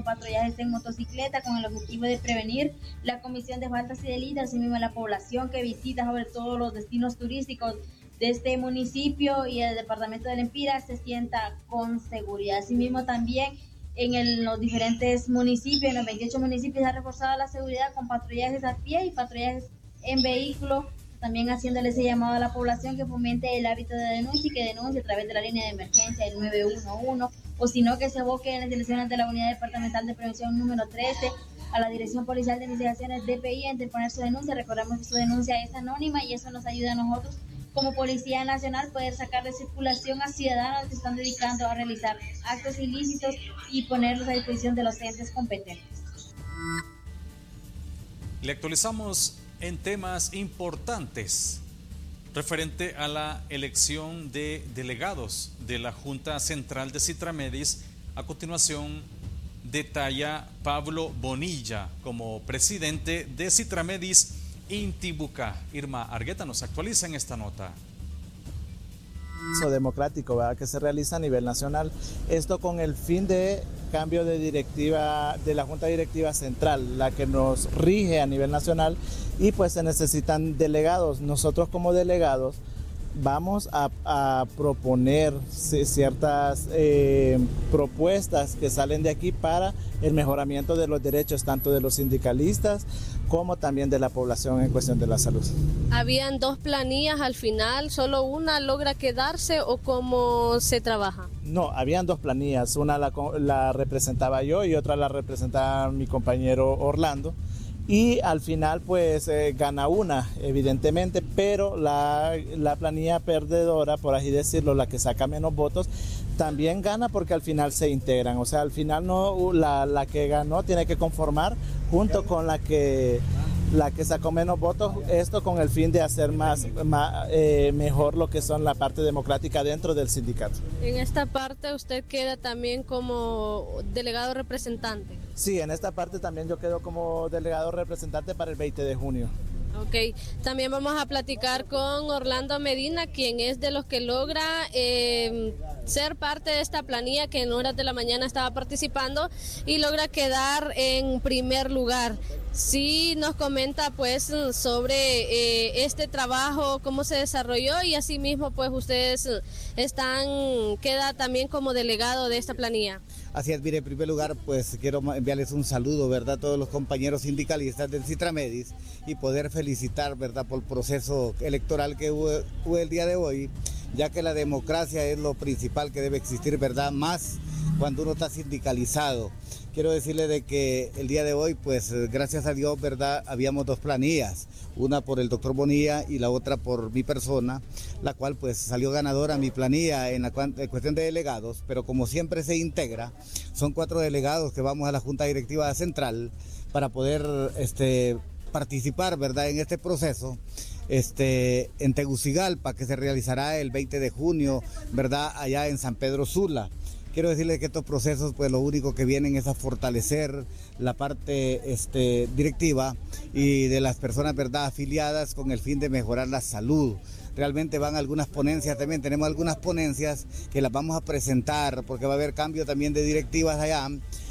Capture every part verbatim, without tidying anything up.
realizando patrullajes en motocicleta con el objetivo de prevenir la comisión de faltas y delitos, asimismo la población que visita sobre todo los destinos turísticos de este municipio y el departamento del Empira se sienta con seguridad. Asimismo también en el, los diferentes municipios, en los veintiocho municipios se ha reforzado la seguridad con patrullajes a pie y patrullajes en vehículo, también haciéndole ese llamado a la población que fomente el hábito de denuncia y que denuncie a través de la línea de emergencia del nueve uno uno, o si no que se aboque en las direcciones de la Unidad Departamental de Prevención número trece, a la Dirección Policial de Investigaciones D P I a interponer su denuncia. Recordemos que su denuncia es anónima y eso nos ayuda a nosotros como Policía Nacional poder sacar de circulación a ciudadanos que están dedicando a realizar actos ilícitos y ponerlos a disposición de los entes competentes. Le actualizamos en temas importantes referente a la elección de delegados de la Junta Central de Citramedis. A continuación detalla Pablo Bonilla como presidente de Citramedis Intibucá. Irma Argueta nos actualiza en esta nota. Democrático, ¿verdad?, que se realiza a nivel nacional, esto con el fin de cambio de directiva de la Junta Directiva Central, la que nos rige a nivel nacional, y pues se necesitan delegados. Nosotros como delegados vamos a, a proponer ciertas eh, propuestas que salen de aquí para el mejoramiento de los derechos tanto de los sindicalistas como también de la población en cuestión de la salud. ¿Habían dos planillas al final? ¿Solo una logra quedarse o cómo se trabaja? No, habían dos planillas, una la, la representaba yo y otra la representaba mi compañero Orlando. Y al final pues eh, gana una, evidentemente, pero la, la planilla perdedora, por así decirlo, la que saca menos votos, también gana porque al final se integran. O sea, al final no la, la que ganó tiene que conformar junto con la que, la que sacó menos votos, esto con el fin de hacer más, más eh, mejor lo que son la parte democrática dentro del sindicato. En esta parte usted queda también como delegado representante. Sí, en esta parte también yo quedo como delegado representante para el veinte de junio. Ok, también vamos a platicar con Orlando Medina, quien es de los que logra eh, ser parte de esta planilla que en horas de la mañana estaba participando y logra quedar en primer lugar. Sí nos comenta pues sobre eh, este trabajo, cómo se desarrolló y asimismo pues ustedes están, queda también como delegado de esta planilla. Así es, mire, en primer lugar, pues quiero enviarles un saludo, ¿verdad?, a todos los compañeros sindicalistas del Citramedis y poder felicitar, ¿verdad?, por el proceso electoral que hubo, hubo el día de hoy, ya que la democracia es lo principal que debe existir, ¿verdad?, más cuando uno está sindicalizado. Quiero decirle de que el día de hoy, pues gracias a Dios, ¿verdad?, habíamos dos planillas, una por el doctor Bonilla y la otra por mi persona, la cual pues salió ganadora mi planilla en la en cuestión de delegados, pero como siempre se integra, son cuatro delegados que vamos a la Junta Directiva Central para poder este, participar, ¿verdad?, en este proceso. Este, en Tegucigalpa, que se realizará el veinte de junio, ¿verdad?, allá en San Pedro Sula. Quiero decirles que estos procesos, pues lo único que vienen es a fortalecer la parte este, directiva y de las personas, ¿verdad?, afiliadas con el fin de mejorar la salud. Realmente van algunas ponencias también, tenemos algunas ponencias que las vamos a presentar porque va a haber cambio también de directivas allá,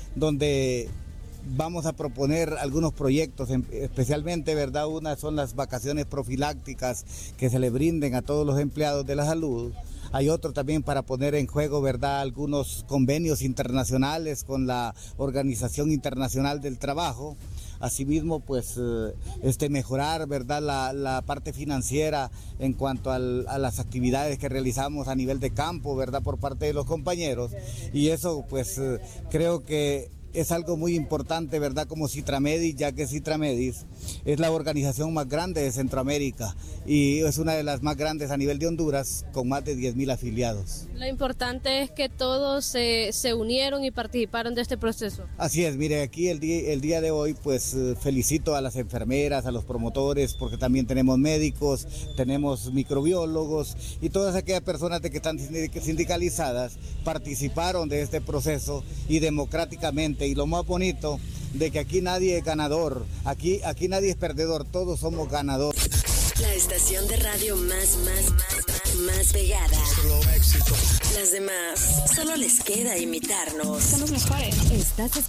donde vamos a proponer algunos proyectos, especialmente, ¿verdad?, una son las vacaciones profilácticas que se le brinden a todos los empleados de la salud. Hay otro también para poner en juego, ¿verdad?, algunos convenios internacionales con la Organización Internacional del Trabajo. Asimismo, pues, este, mejorar, ¿verdad?, la, la parte financiera en cuanto al, a las actividades que realizamos a nivel de campo, ¿verdad?, por parte de los compañeros. Y eso, pues, creo que es algo muy importante, ¿verdad?, como Citramedis, ya que Citramedis es la organización más grande de Centroamérica y es una de las más grandes a nivel de Honduras, con más de diez mil afiliados. Lo importante es que todos se, se unieron y participaron de este proceso. Así es, mire, aquí el día, el día de hoy, pues felicito a las enfermeras, a los promotores, porque también tenemos médicos, tenemos microbiólogos y todas aquellas personas de que están sindicalizadas participaron de este proceso y democráticamente. Y lo más bonito de que aquí nadie es ganador, aquí, aquí nadie es perdedor, todos somos ganadores. La estación de radio más, más, más, más pegada. Solo éxito. Las demás, solo les queda imitarnos. Son los mejores. Estás